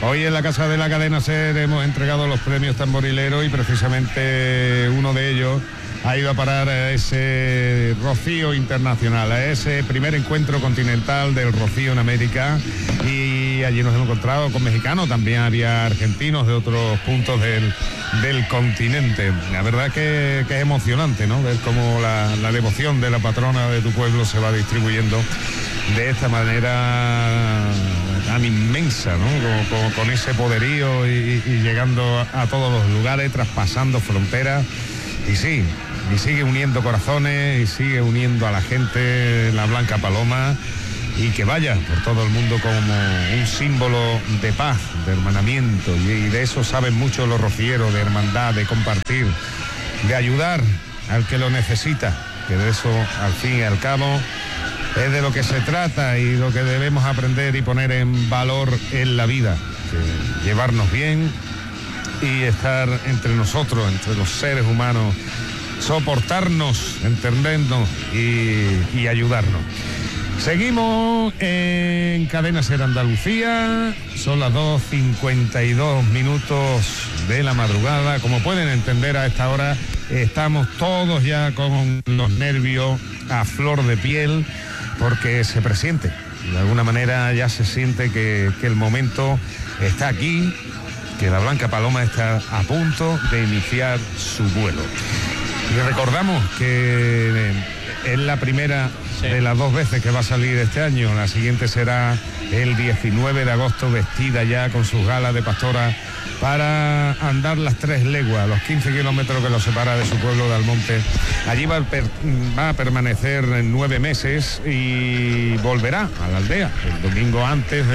Hoy en la Casa de la Cadena SER hemos entregado los premios tamborileros y precisamente uno de ellos ha ido a parar a ese Rocío Internacional, a ese primer encuentro continental del Rocío en América, y allí nos hemos encontrado con mexicanos, también había argentinos de otros puntos del continente. La verdad que es emocionante, ¿no? Ver cómo la devoción de la patrona de tu pueblo se va distribuyendo de esta manera tan inmensa, ¿no? Con ese poderío y llegando a todos los lugares, traspasando fronteras, y sí, y sigue uniendo corazones y sigue uniendo a la gente, la Blanca Paloma, y que vaya por todo el mundo como un símbolo de paz, de hermanamiento, y de eso saben mucho los rocieros, de hermandad, de compartir, de ayudar al que lo necesita, que de eso al fin y al cabo es de lo que se trata y lo que debemos aprender y poner en valor en la vida, que llevarnos bien y estar entre nosotros, entre los seres humanos, soportarnos, entendernos y ayudarnos. Seguimos en Cadena SER Andalucía, son las 2:52 de la madrugada. Como pueden entender, a esta hora estamos todos ya con los nervios a flor de piel, porque se presiente, de alguna manera ya se siente que el momento está aquí, que la Blanca Paloma está a punto de iniciar su vuelo. Y recordamos que es la primera de las 2 veces que va a salir este año. La siguiente será el 19 de agosto, vestida ya con sus galas de pastora para andar las 3 leguas, los 15 kilómetros que lo separa de su pueblo de Almonte. Allí va a permanecer 9 meses y volverá a la aldea el domingo antes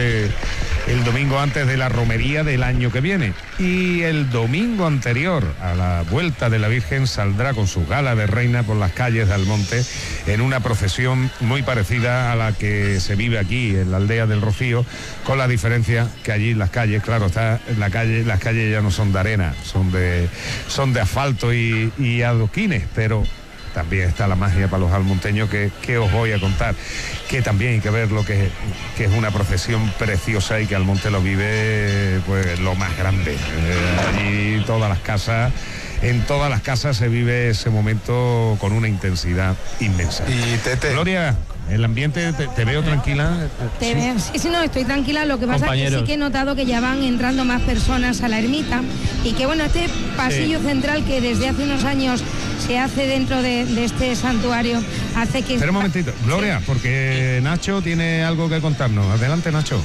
de la romería del año que viene. Y el domingo anterior a la vuelta de la Virgen saldrá con su gala de reina por las calles de Almonte en una procesión muy parecida a la que se vive aquí en la aldea del Rocío, con la diferencia que allí las calles, claro, las calles ya no son de arena, son de asfalto y adoquines, pero también está la magia para los almonteños que os voy a contar, que también hay que ver lo que es una procesión preciosa y que Almonte lo vive pues lo más grande. Allí en todas las casas se vive ese momento con una intensidad inmensa. Y Tete, Gloria, el ambiente, te veo tranquila. Te veo, sí, no, estoy tranquila. Lo que pasa es que sí que he notado que ya van entrando más personas a la ermita y que bueno, este pasillo central que desde hace unos años se hace dentro de este santuario hace que... Espera un momentito, Gloria, porque Nacho tiene algo que contarnos. Adelante, Nacho.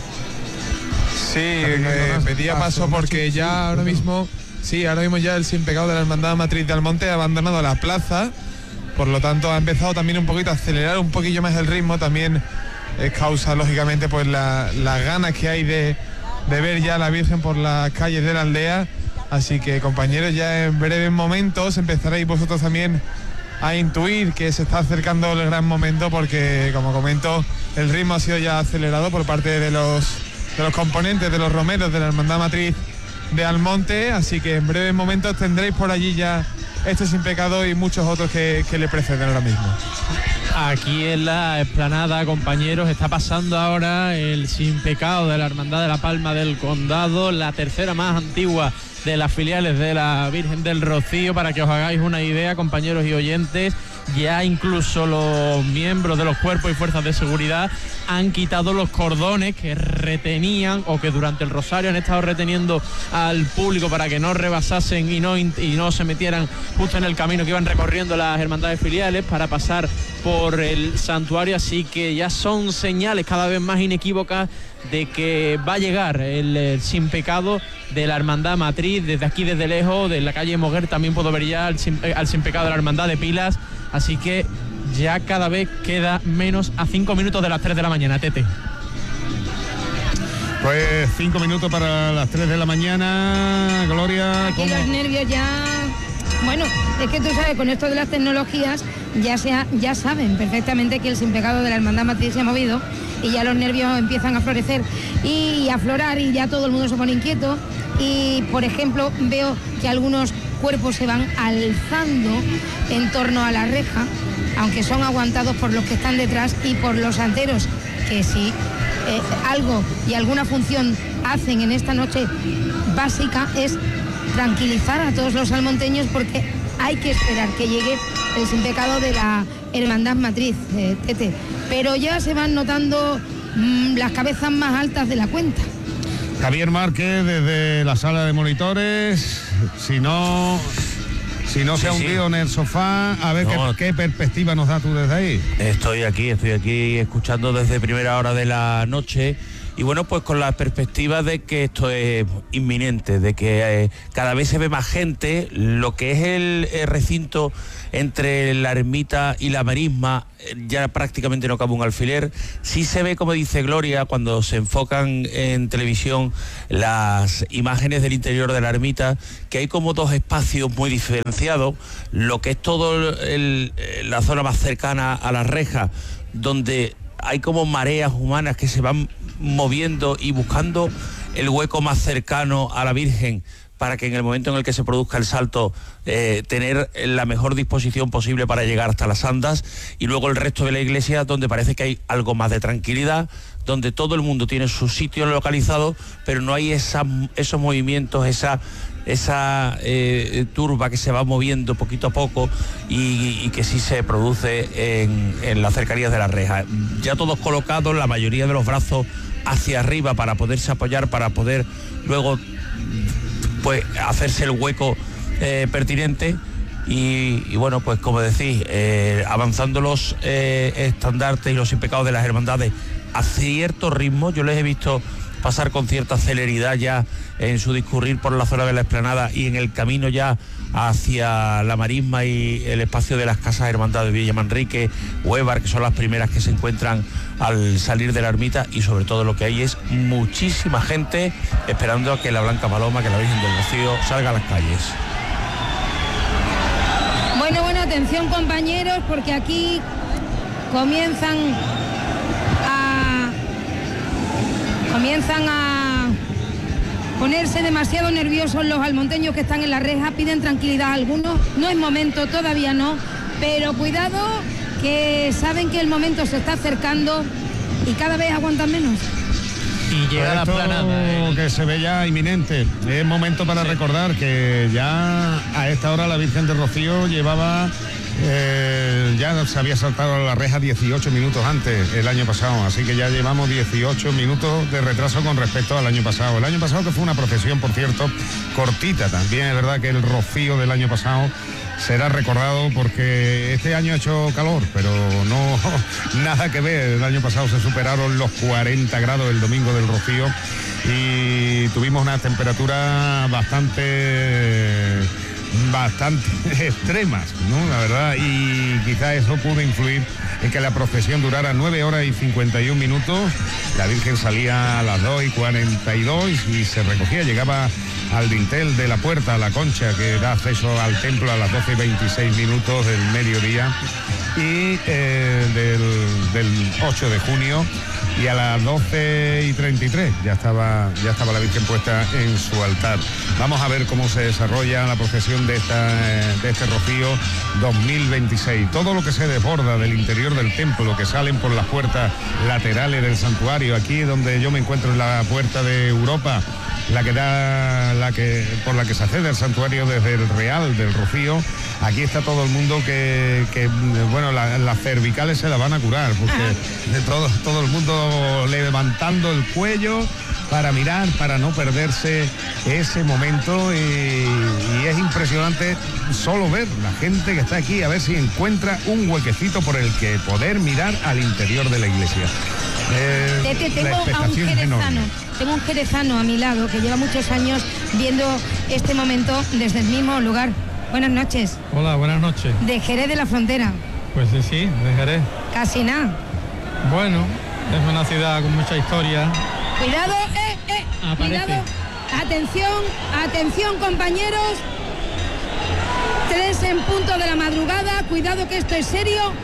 Sí, pedía paso porque ya ahora mismo ya el Sin Pecado de la Hermandad Matriz de Almonte ha abandonado la plaza. Por lo tanto ha empezado también un poquito a acelerar un poquillo más el ritmo. También es causa lógicamente pues las ganas que hay de ver ya a la Virgen por las calles de la aldea. Así que compañeros, ya en breves momentos empezaréis vosotros también a intuir que se está acercando el gran momento, porque como comento el ritmo ha sido ya acelerado por parte de los componentes de los romeros de la Hermandad Matriz de Almonte. Así que en breves momentos tendréis por allí ya este Sin Pecado y muchos otros que le preceden ahora mismo. Aquí en la explanada, compañeros, está pasando ahora el Sin Pecado de la Hermandad de la Palma del Condado, la tercera más antigua de las filiales de la Virgen del Rocío. Para que os hagáis una idea, compañeros y oyentes, ya incluso los miembros de los cuerpos y fuerzas de seguridad han quitado los cordones que retenían, o que durante el rosario han estado reteniendo al público para que no rebasasen y no se metieran justo en el camino que iban recorriendo las hermandades filiales para pasar por el santuario. Así que ya son señales cada vez más inequívocas de que va a llegar el Sin Pecado de la Hermandad Matriz. Desde aquí, desde lejos, de la calle Moguer, también puedo ver ya al Sin Pecado de la Hermandad de Pilas. Así que ya cada vez queda menos a 5 minutos de las 3 de la mañana, Tete. Pues 5 minutos para las 3 de la mañana, Gloria. Aquí los nervios ya... Bueno, es que tú sabes, con esto de las tecnologías ya saben perfectamente que el Sin Pecado de la Hermandad Matriz se ha movido y ya los nervios empiezan a florecer y a aflorar y ya todo el mundo se pone inquieto. Y, por ejemplo, veo que algunos cuerpos se van alzando en torno a la reja, aunque son aguantados por los que están detrás y por los anteros, que si algo y alguna función hacen en esta noche básica es tranquilizar a todos los salmonteños, porque hay que esperar que llegue el sin pecado de la Hermandad Matriz, Tete. Pero ya se van notando las cabezas más altas de la cuenta. Javier Márquez desde la sala de monitores, si no se ha hundido en el sofá, a ver qué perspectiva nos da tú desde ahí. Estoy aquí escuchando desde primera hora de la noche. Y bueno, pues con la perspectiva de que esto es inminente, de que cada vez se ve más gente, lo que es el recinto entre la ermita y la marisma, ya prácticamente no cabe un alfiler. Sí se ve, como dice Gloria, cuando se enfocan en televisión las imágenes del interior de la ermita, que hay como dos espacios muy diferenciados, lo que es todo la zona más cercana a las rejas, donde hay como mareas humanas que se van moviendo y buscando el hueco más cercano a la Virgen, para que en el momento en el que se produzca el salto tener la mejor disposición posible para llegar hasta las andas, y luego el resto de la iglesia, donde parece que hay algo más de tranquilidad, donde todo el mundo tiene su sitio localizado, pero no hay esos movimientos, esa turba que se va moviendo poquito a poco y que sí se produce en las cercanías de las rejas. Ya todos colocados, la mayoría de los brazos hacia arriba para poderse apoyar, para poder luego pues hacerse el hueco pertinente. Y bueno, pues como decís, avanzando los estandartes y los sin pecados de las hermandades a cierto ritmo. Yo les he visto pasar con cierta celeridad ya en su discurrir por la zona de la explanada y en el camino ya hacia la marisma y el espacio de las casas hermandades de Villa Manrique, Huévar, que son las primeras que se encuentran al salir de la ermita, y sobre todo lo que hay es muchísima gente esperando a que la Blanca Paloma, que la Virgen del Rocío, salga a las calles. Bueno, atención compañeros, porque aquí comienzan a ponerse demasiado nerviosos los almonteños que están en la reja, piden tranquilidad algunos, no es momento, todavía no, pero cuidado, que saben que el momento se está acercando y cada vez aguantan menos. Y llega la planada. Que se ve ya inminente. Es momento para recordar que ya a esta hora la Virgen de Rocío llevaba... ya se había saltado la reja 18 minutos antes el año pasado, así que ya llevamos 18 minutos de retraso con respecto al año pasado. El año pasado, que fue una procesión, por cierto, cortita también. Es verdad que el rocío del año pasado será recordado porque este año ha hecho calor, pero no nada que ver. El año pasado se superaron los 40 grados el domingo del rocío y tuvimos una temperatura bastante extremas, ¿no? La verdad, y quizá eso pudo influir en que la procesión durara 9 horas y 51 minutos. La Virgen salía a las 2:42 y se recogía, llegaba al dintel de la puerta, a la concha que da acceso al templo, a las 12:26 minutos del mediodía y del 8 de junio. Y a las 12:33 ya estaba la Virgen puesta en su altar. Vamos a ver cómo se desarrolla la procesión de este rocío 2026. Todo lo que se desborda del interior del templo, que salen por las puertas laterales del santuario, aquí donde yo me encuentro en la puerta de Europa, por la que se accede al santuario desde el Real del Rocío. Aquí está todo el mundo que bueno, las cervicales se las van a curar, porque todo el mundo levantando el cuello para mirar, para no perderse ese momento, y es impresionante solo ver la gente que está aquí, a ver si encuentra un huequecito por el que poder mirar al interior de la iglesia. Tengo un jerezano a mi lado que lleva muchos años viendo este momento desde el mismo lugar. Buenas noches. Hola, buenas noches. De Jerez de la Frontera. Pues sí, de Jerez. Casi nada. Bueno, es una ciudad con mucha historia. Cuidado, Aparece. cuidado. Atención compañeros. 3 en punto de la madrugada. Cuidado que esto es serio.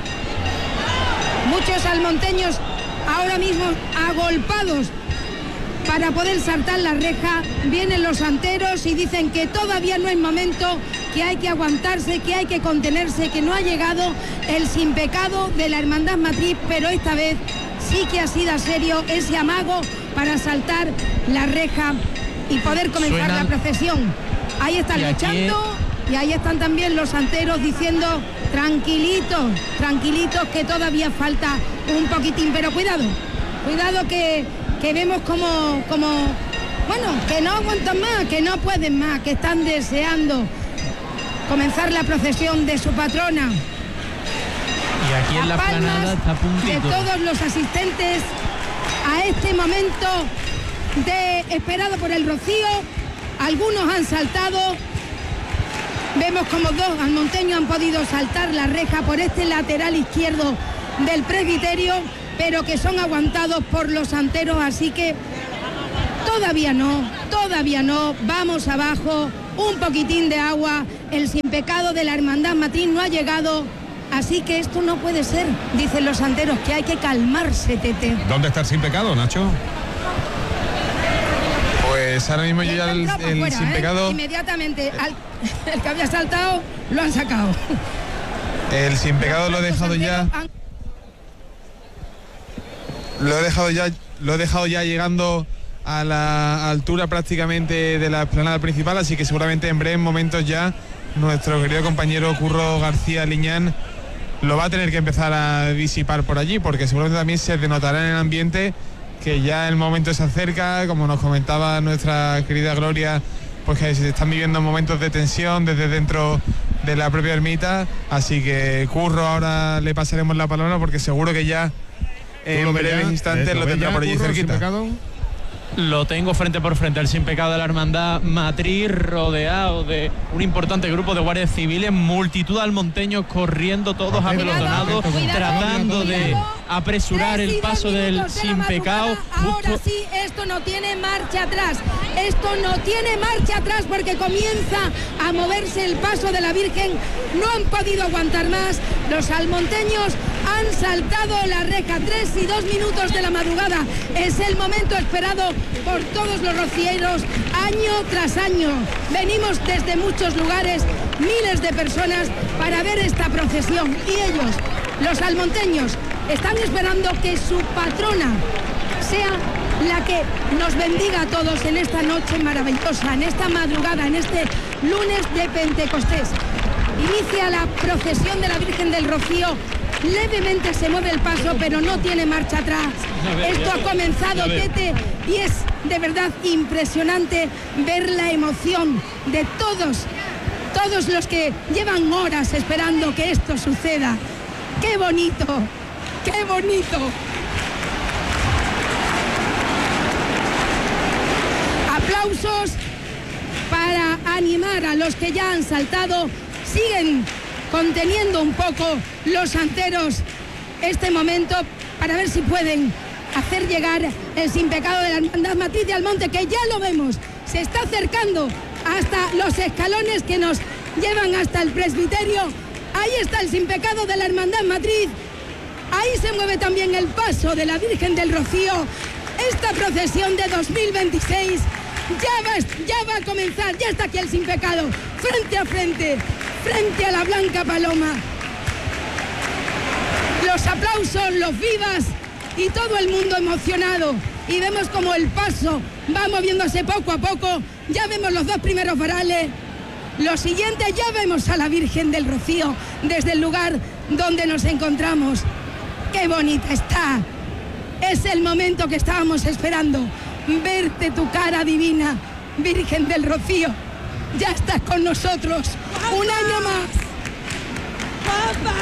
Muchos almonteños ahora mismo agolpados para poder saltar la reja. Vienen los santeros y dicen que todavía no es momento, que hay que aguantarse, que hay que contenerse, que no ha llegado el sin pecado de la Hermandad Matriz, pero esta vez sí que ha sido serio ese amago para saltar la reja y poder comenzar la procesión. Ahí están luchando y ahí están también los santeros diciendo tranquilitos, tranquilitos, que todavía falta un poquitín, pero cuidado que vemos como bueno, que no aguantan más, que no pueden más, que están deseando comenzar la procesión de su patrona. Y aquí en la explanada está a puntito de todos los asistentes a este momento esperado por el rocío. Algunos han saltado. Vemos como 2 almonteños han podido saltar la reja por este lateral izquierdo del presbiterio, pero que son aguantados por los santeros, así que todavía no, vamos abajo, un poquitín de agua, el sin pecado de la Hermandad Matriz no ha llegado, así que esto no puede ser, dicen los santeros, que hay que calmarse, Tete. ¿Dónde está el sin pecado, Nacho? Pues ahora mismo yo ya el fuera, sin pecado... Inmediatamente, el que había saltado, lo han sacado. El sin pecado lo he dejado ya... Lo he dejado ya llegando a la altura prácticamente de la explanada principal, así que seguramente en breves momentos ya nuestro querido compañero Curro García Liñán lo va a tener que empezar a disipar por allí, porque seguramente también se denotará en el ambiente que ya el momento se acerca, como nos comentaba nuestra querida Gloria, pues que se están viviendo momentos de tensión desde dentro de la propia ermita, así que Curro, ahora le pasaremos la palabra porque seguro que ya en breves instantes lo tendrá por allí cerquita. Lo tengo frente por frente, el sin pecado de la Hermandad Matriz, rodeado de un importante grupo de guardias civiles, multitud de almonteños corriendo todos apelotonados, tratando de apresurar el paso del sin pecado. Ahora sí, esto no tiene marcha atrás, porque comienza a moverse el paso de la Virgen, no han podido aguantar más, los almonteños han saltado la reja, 3 y 2 minutos de la madrugada, es el momento esperado por todos los rocieros, año tras año. Venimos desde muchos lugares, miles de personas, para ver esta procesión. Y ellos, los almonteños, están esperando que su patrona sea la que nos bendiga a todos en esta noche maravillosa, en esta madrugada, en este lunes de Pentecostés. Inicia la procesión de la Virgen del Rocío. Levemente se mueve el paso, pero no tiene marcha atrás. Esto ha comenzado, Tete, y es de verdad impresionante ver la emoción de todos los que llevan horas esperando que esto suceda. ¡Qué bonito! ¡Qué bonito! Aplausos para animar a los que ya han saltado. Siguen conteniendo un poco los santeros este momento para ver si pueden hacer llegar el sin pecado de la Hermandad Matriz de Almonte, que ya lo vemos, se está acercando hasta los escalones que nos llevan hasta el presbiterio. Ahí está el sin pecado de la Hermandad Matriz, ahí se mueve también el paso de la Virgen del Rocío. Esta procesión de 2026 ya va a comenzar, ya está aquí el sin pecado, frente a frente a la Blanca Paloma. Los aplausos, los vivas y todo el mundo emocionado. Y vemos como el paso va moviéndose poco a poco. Ya vemos los 2 primeros varales. Los siguientes ya vemos a la Virgen del Rocío desde el lugar donde nos encontramos. ¡Qué bonita está! Es el momento que estábamos esperando. Verte tu cara divina, Virgen del Rocío. Ya estás con nosotros. ¡Papá! Un año más. ¡Papá!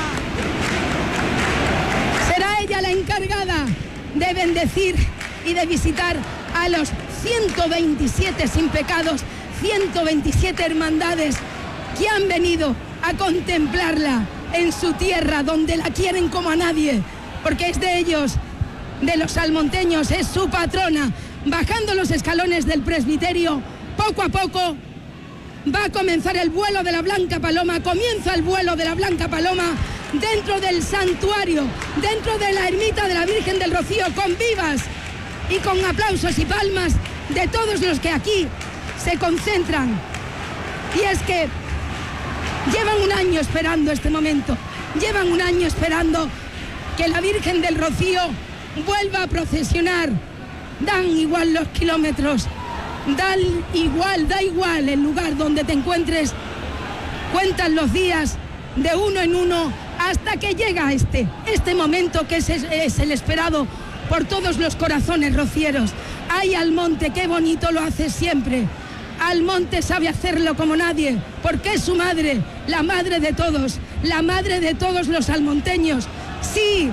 Será ella la encargada de bendecir y de visitar a los 127 sin pecados, 127 hermandades que han venido a contemplarla en su tierra, donde la quieren como a nadie, porque es de ellos, de los almonteños, es su patrona. Bajando los escalones del presbiterio, poco a poco va a comenzar el vuelo de la Blanca Paloma. Comienza el vuelo de la Blanca Paloma dentro del santuario, dentro de la ermita de la Virgen del Rocío, con vivas y con aplausos y palmas de todos los que aquí se concentran. Y es que llevan un año esperando este momento, llevan un año esperando que la Virgen del Rocío vuelva a procesionar. Dan igual los kilómetros, da igual el lugar donde te encuentres. Cuentan los días de uno en uno hasta que llega este momento que es el esperado por todos los corazones rocieros. Ay, Almonte, qué bonito lo hace siempre. Almonte sabe hacerlo como nadie, porque es su madre, la madre de todos los almonteños. Sí,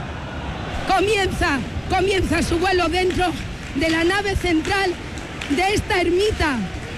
comienza su vuelo dentro de la nave central de esta ermita.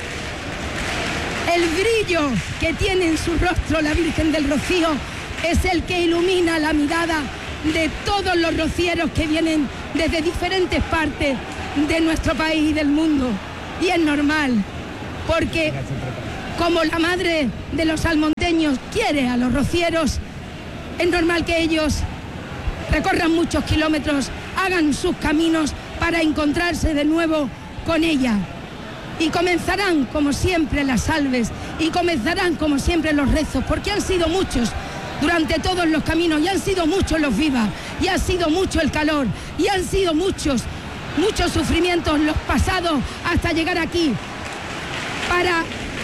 El brillo que tiene en su rostro la Virgen del Rocío es el que ilumina la mirada de todos los rocieros que vienen desde diferentes partes de nuestro país y del mundo. Y es normal, porque como la madre de los almonteños quiere a los rocieros, es normal que ellos recorran muchos kilómetros, hagan sus caminos para encontrarse de nuevo con ella. Y comenzarán como siempre las salves, y comenzarán como siempre los rezos, porque han sido muchos durante todos los caminos, y han sido muchos los vivas, y ha sido mucho el calor, y han sido muchos sufrimientos los pasados hasta llegar aquí, para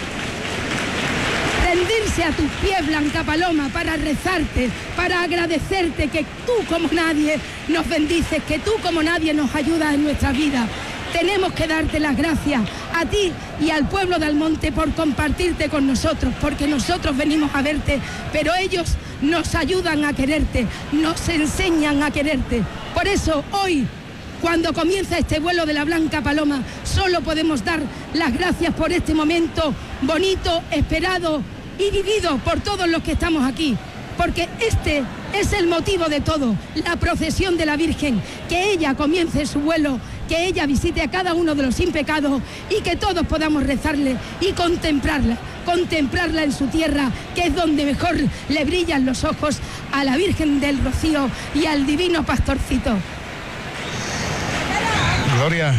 rendirse a tus pies, Blanca Paloma, para rezarte, para agradecerte que tú como nadie nos bendices, que tú como nadie nos ayudas en nuestra vida. Tenemos que darte las gracias a ti y al pueblo de Almonte por compartirte con nosotros, porque nosotros venimos a verte, pero ellos nos ayudan a quererte, nos enseñan a quererte. Por eso hoy, cuando comienza este vuelo de la Blanca Paloma, solo podemos dar las gracias por este momento bonito, esperado y vivido por todos los que estamos aquí, porque este es el motivo de todo, la procesión de la Virgen, que ella comience su vuelo, que ella visite a cada uno de los sin pecados y que todos podamos rezarle y contemplarla en su tierra, que es donde mejor le brillan los ojos a la Virgen del Rocío y al divino pastorcito. Gloria,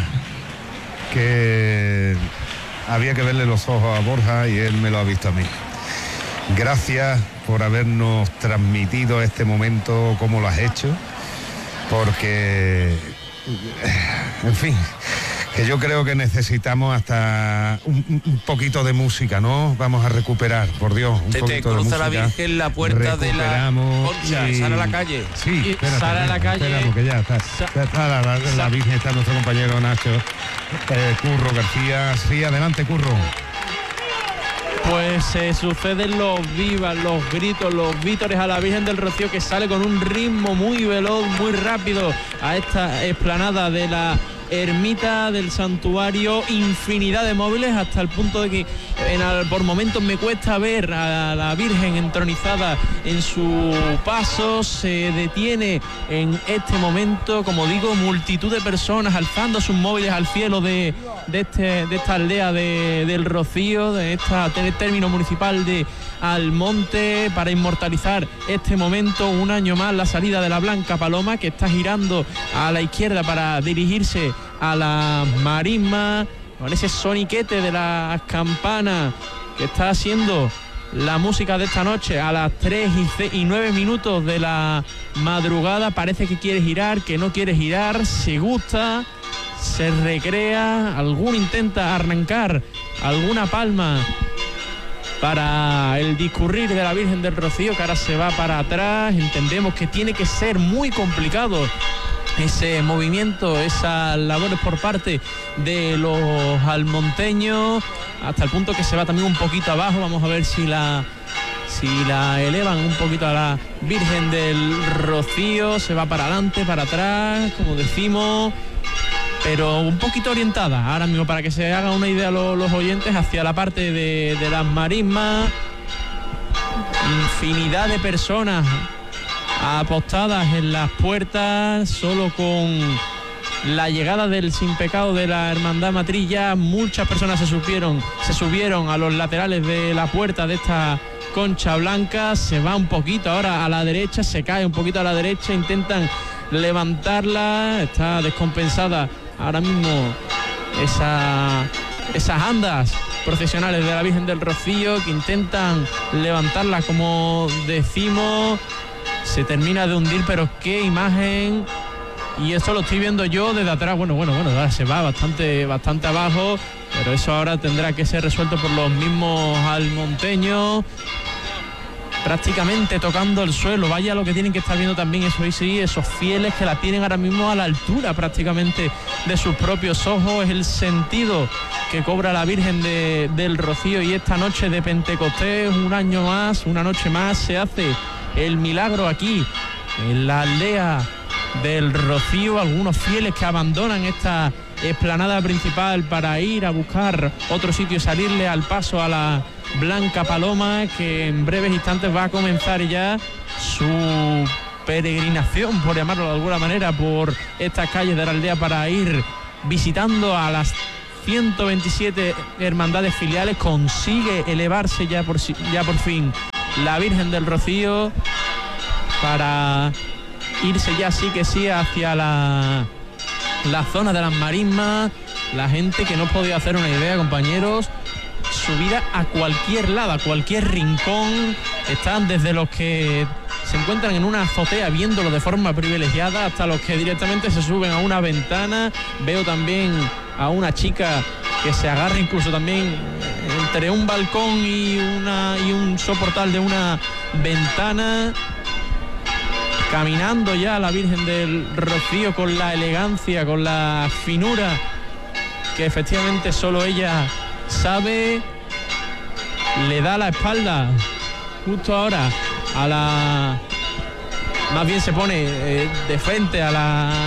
que había que verle los ojos a Borja y él me lo ha visto a mí. Gracias por habernos transmitido este momento como lo has hecho, porque, en fin, que yo creo que necesitamos hasta un poquito de música, ¿no? Vamos a recuperar, por Dios, un poquito de música. Cruza la Virgen la puerta de la concha, sale a la calle. Sí, sale a la calle. Esperamos que ya está la Virgen, está nuestro compañero Nacho Curro García. Sí, adelante, Curro. Pues se suceden los vivas, los gritos, los vítores a la Virgen del Rocío, que sale con un ritmo muy veloz, muy rápido a esta explanada de la ermita del santuario. Infinidad de móviles, hasta el punto de que por momentos me cuesta ver a la Virgen entronizada en su paso. Se detiene en este momento, como digo, multitud de personas alzando sus móviles al cielo de esta aldea del Rocío, de este término municipal de Almonte, para inmortalizar este momento. Un año más la salida de la Blanca Paloma, que está girando a la izquierda para dirigirse a la marisma, con ese soniquete de las campanas que está haciendo la música de esta noche a las 3:09 de la madrugada. Parece que quiere girar, que no quiere girar, se gusta, se recrea, alguno intenta arrancar alguna palma para el discurrir de la Virgen del Rocío, que ahora se va para atrás. Entendemos que tiene que ser muy complicado ese movimiento, esas labores por parte de los almonteños, hasta el punto que se va también un poquito abajo. Vamos a ver si la elevan un poquito a la Virgen del Rocío. Se va para adelante, para atrás, como decimos, pero un poquito orientada ahora mismo, para que se hagan una idea los oyentes, hacia la parte de las marismas. Infinidad de personas apostadas en las puertas. Solo con la llegada del sin pecado de la Hermandad Matriz, ya muchas personas se subieron a los laterales de la puerta de esta concha blanca. Se va un poquito ahora a la derecha, se cae un poquito a la derecha, intentan levantarla, está descompensada ahora mismo esas andas procesionales de la Virgen del Rocío, que intentan levantarla, como decimos. Se termina de hundir, pero qué imagen y esto lo estoy viendo yo desde atrás. Bueno, ahora se va bastante abajo, pero eso ahora tendrá que ser resuelto por los mismos almonteños, prácticamente tocando el suelo. Vaya lo que tienen que estar viendo también esos fieles que la tienen ahora mismo a la altura prácticamente de sus propios ojos. Es el sentido que cobra la Virgen del Rocío, y esta noche de Pentecostés, una noche más, se hace el milagro aquí en la aldea del Rocío. Algunos fieles que abandonan esta explanada principal para ir a buscar otro sitio y salirle al paso a la Blanca Paloma, que en breves instantes va a comenzar ya su peregrinación, por llamarlo de alguna manera, por estas calles de la aldea para ir visitando a las 127 hermandades filiales. Consigue elevarse ya por fin la Virgen del Rocío para irse ya sí que sí hacia la zona de las marismas. La gente que no podía hacer una idea, compañeros, subida a cualquier lado, a cualquier rincón. Están desde los que se encuentran en una azotea viéndolo de forma privilegiada hasta los que directamente se suben a una ventana. Veo también a una chica que se agarra incluso también entre un balcón y un soportal de una ventana, caminando ya la Virgen del Rocío con la elegancia, con la finura que efectivamente solo ella sabe. Le da la espalda justo ahora más bien se pone de frente a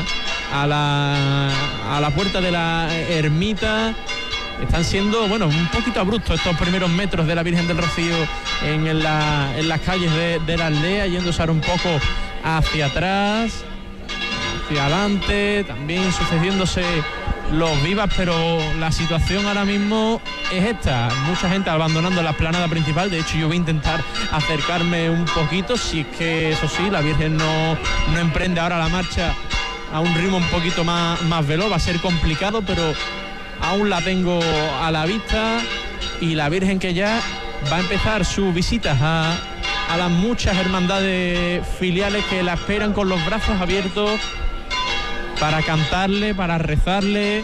la puerta de la ermita. Están siendo, un poquito abruptos estos primeros metros de la Virgen del Rocío en las calles de la aldea, yéndose ahora un poco hacia atrás, hacia adelante, también sucediéndose los vivas, pero la situación ahora mismo es esta. Mucha gente abandonando la explanada principal. De hecho, yo voy a intentar acercarme un poquito, si es que, eso sí, la Virgen no emprende ahora la marcha a un ritmo un poquito más veloz. Va a ser complicado, pero aún la tengo a la vista, y la Virgen que ya va a empezar sus visitas a las muchas hermandades filiales que la esperan con los brazos abiertos para cantarle, para rezarle.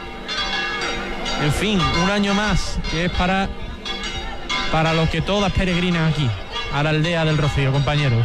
En fin, un año más que es para los que todas peregrinan aquí a la aldea del Rocío, compañeros.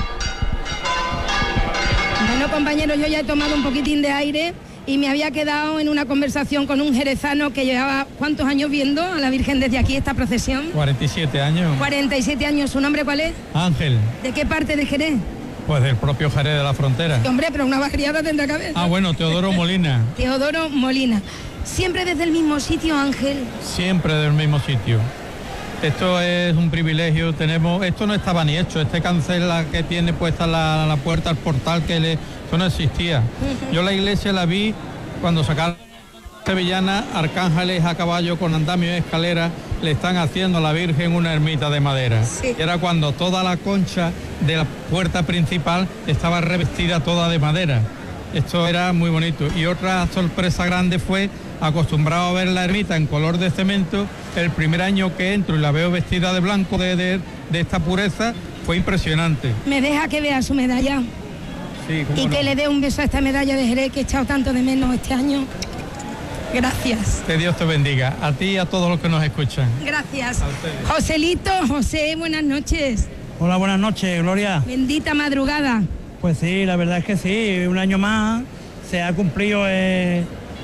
Bueno, compañeros, yo ya he tomado un poquitín de aire y me había quedado en una conversación con un jerezano que llevaba ¿cuántos años viendo a la Virgen desde aquí, esta procesión? 47 años. 47 años. ¿Su nombre cuál es? Ángel. ¿De qué parte de Jerez? Pues del propio Jerez de la Frontera. Hombre, pero una barriada tendrá que haber. Ah, bueno, Teodoro Molina. Teodoro Molina. ¿Siempre desde el mismo sitio, Ángel? Siempre del mismo sitio. Esto es un privilegio. Esto no estaba ni hecho. Este cancel que tiene puesta la puerta, el portal, eso no existía. Yo la iglesia la vi cuando sacaron sevillana, arcángeles a caballo con andamio y escalera, le están haciendo a la Virgen una ermita de madera. Sí. Y era cuando toda la concha de la puerta principal estaba revestida toda de madera. Esto era muy bonito. Y otra sorpresa grande fue, acostumbrado a ver la ermita en color de cemento, el primer año que entro y la veo vestida de blanco de esta pureza, fue impresionante. ¿Me deja que vea su medalla? Sí, y no, que le dé un beso a esta medalla de Jerez que he echado tanto de menos este año. Gracias. Que Dios te bendiga, a ti y a todos los que nos escuchan. Gracias. Joselito, José, buenas noches. Hola, buenas noches, Gloria. Bendita madrugada. Pues sí, la verdad es que sí, un año más se ha cumplido el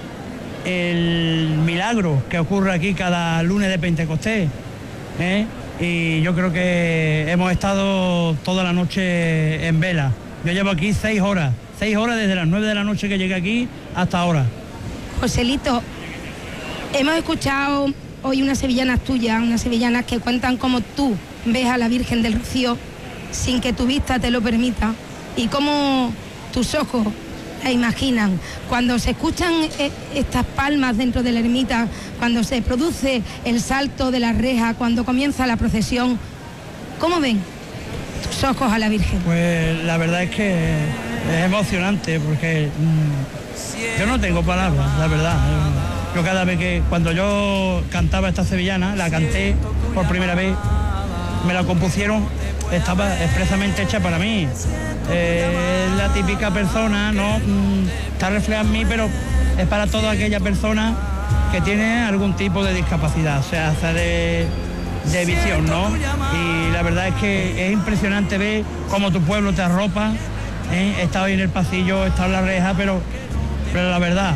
milagro que ocurre aquí cada lunes de Pentecostés, ¿eh? Y yo creo que hemos estado toda la noche en vela. Yo llevo aquí 6 horas desde las 9 de la noche que llegué aquí hasta ahora. Joselito, hemos escuchado hoy unas sevillanas tuyas, unas sevillanas que cuentan cómo tú ves a la Virgen del Rocío sin que tu vista te lo permita, y cómo tus ojos la imaginan. Cuando se escuchan estas palmas dentro de la ermita, cuando se produce el salto de la reja, cuando comienza la procesión, ¿cómo ven tus ojos a la Virgen? Pues la verdad es que es emocionante, porque yo no tengo palabras, la verdad. Yo cada vez que, cuando yo cantaba esta sevillana, la canté por primera vez, me la compusieron estaba expresamente hecha para mí. La típica persona, ¿no? Está reflejada en mí, pero es para toda aquella persona que tiene algún tipo de discapacidad, o sea, de visión, ¿no? Y la verdad es que es impresionante ver cómo tu pueblo te arropa. He estado ahí en el pasillo, he estado en la reja, pero la verdad,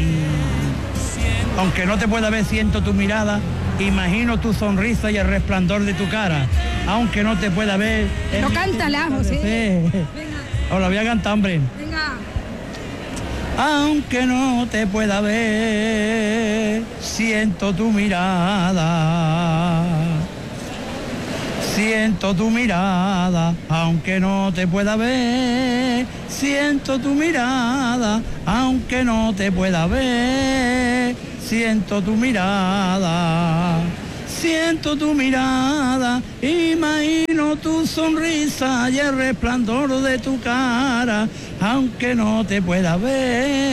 aunque no te pueda ver, siento tu mirada, imagino tu sonrisa y el resplandor de tu cara, aunque no te pueda ver. No, cántala, José. Os la voy a cantar, hombre. Venga. Aunque no te pueda ver, siento tu mirada. Siento tu mirada, aunque no te pueda ver. Siento tu mirada, aunque no te pueda ver. Siento tu mirada. Siento tu mirada, imagino tu sonrisa y el resplandor de tu cara, aunque no te pueda ver.